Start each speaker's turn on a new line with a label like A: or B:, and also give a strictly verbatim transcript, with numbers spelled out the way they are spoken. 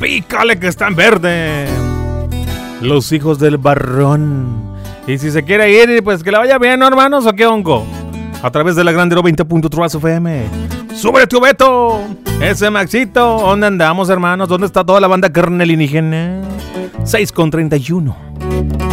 A: pícale que está en verde. Los hijos del barrón. Y si se quiere ir, pues que le vaya bien, ¿no, hermanos? ¿O qué hongo? A través de la Grande veinte punto tres F M. ¡Súbele tu Beto! Ese Maxito. ¿Dónde andamos, hermanos? ¿Dónde está toda la banda carnelígena? seis con treinta y uno.